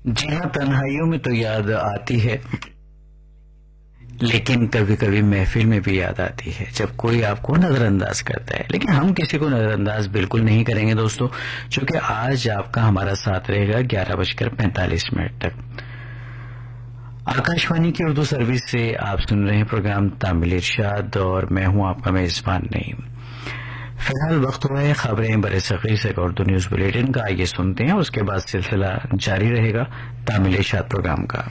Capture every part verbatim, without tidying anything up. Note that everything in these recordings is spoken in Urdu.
جی ہاں، تنہائیوں میں تو یاد آتی ہے، لیکن کبھی کبھی محفل میں بھی یاد آتی ہے جب کوئی آپ کو نظر انداز کرتا ہے، لیکن ہم کسی کو نظر انداز بالکل نہیں کریں گے دوستو، چونکہ آج آپ کا ہمارا ساتھ رہے گا گیارہ بج کر پینتالیس منٹ تک۔ آکاشوانی کی اردو سروس سے آپ سن رہے ہیں پروگرام تامل ارشاد، اور میں ہوں آپ کا میزبان نعیم۔ فی الحال وقت ہوا ہے خبریں برے صغیر سے اردو نیوز بلیٹن کا، آئیے سنتے ہیں، اس کے بعد سلسلہ جاری رہے گا تامل ارشاد پروگرام کا۔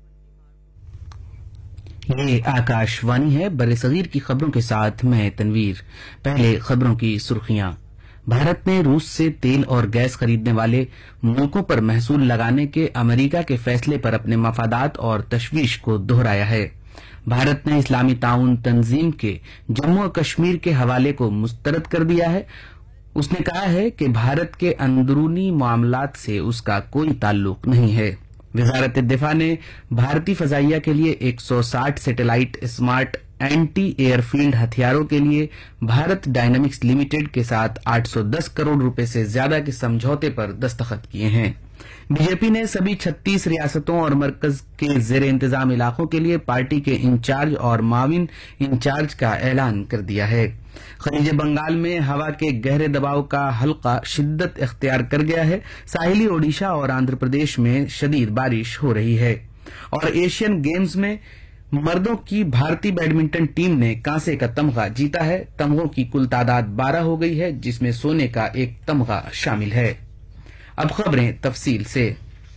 یہ آکاشوانی ہے، برے صغیر کی خبروں کے ساتھ میں تنویر۔ پہلے خبروں کی سرخیاں۔ بھارت نے روس سے تیل اور گیس خریدنے والے ملکوں پر محصول لگانے کے امریکہ کے فیصلے پر اپنے مفادات اور تشویش کو دہرایا ہے۔ بھارت نے اسلامی تعاون تنظیم کے جموں و کشمیر کے حوالے کو مسترد کر دیا ہے۔ اس نے کہا ہے کہ بھارت کے اندرونی معاملات سے اس کا کوئی تعلق نہیں ہے۔ وزارت دفاع نے بھارتی فضائیہ کے لیے ایک سو ساٹھ satellite smart anti year field ہتھیاروں کے لیے بھارت ڈائنامکس لمیٹڈ کے ساتھ آٹھ سو دس کروڑ روپے سے زیادہ کے سمجھوتے پر دستخط کیے ہیں۔ بی جے پی نے سبھی چھتیس ریاستوں اور مرکز کے زیر انتظام علاقوں کے لیے پارٹی کے انچارج اور معاون انچارج کا اعلان کر دیا ہے۔ خلیج بنگال میں ہوا کے گہرے دباؤ کا حلقہ شدت اختیار کر گیا ہے۔ ساحلی اوڈیشہ اور آندھرا پردیش میں شدید بارش ہو رہی ہے۔ اور ایشین گیمز میں مردوں کی بھارتی بیڈمنٹن ٹیم نے کانسے کا تمغہ جیتا ہے۔ تمغوں کی کل تعداد بارہ ہو گئی ہے، جس میں سونے کا ایک تمغہ شامل ہے۔ اب خبریں تفصیل سے۔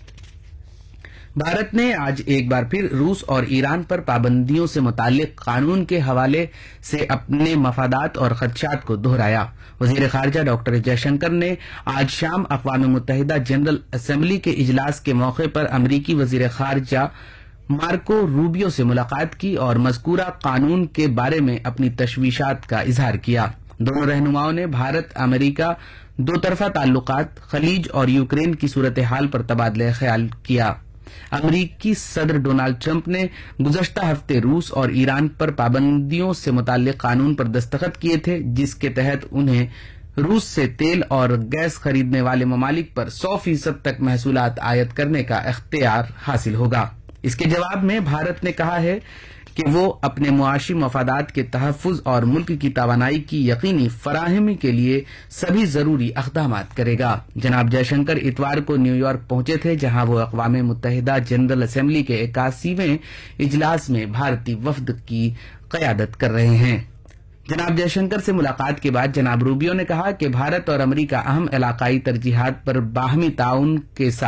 بھارت نے آج ایک بار پھر روس اور ایران پر پابندیوں سے متعلق قانون کے حوالے سے اپنے مفادات اور خدشات کو دہرایا۔ وزیر خارجہ ڈاکٹر جے شنکر نے آج شام اقوام متحدہ جنرل اسمبلی کے اجلاس کے موقع پر امریکی وزیر خارجہ مارکو روبیو سے ملاقات کی اور مذکورہ قانون کے بارے میں اپنی تشویشات کا اظہار کیا۔ دونوں رہنماؤں نے بھارت امریکہ دو طرفہ تعلقات، خلیج اور یوکرین کی صورتحال پر تبادلہ خیال کیا۔ امریکی صدر ڈونالڈ ٹرمپ نے گزشتہ ہفتے روس اور ایران پر پابندیوں سے متعلق قانون پر دستخط کیے تھے، جس کے تحت انہیں روس سے تیل اور گیس خریدنے والے ممالک پر سو فیصد تک محصولات عائد کرنے کا اختیار حاصل ہوگا۔ اس کے جواب میں بھارت نے کہا ہے کہ وہ اپنے معاشی مفادات کے تحفظ اور ملک کی توانائی کی یقینی فراہمی کے لیے سبھی ضروری اقدامات کرے گا۔ جناب جے شنکر اتوار کو نیو یارک پہنچے تھے، جہاں وہ اقوام متحدہ جنرل اسمبلی کے اکیاسویں اجلاس میں بھارتی وفد کی قیادت کر رہے ہیں۔ جناب جے شنکر سے ملاقات کے بعد جناب روبیو نے کہا کہ بھارت اور امریکہ اہم علاقائی ترجیحات پر باہمی تعاون کے ساتھ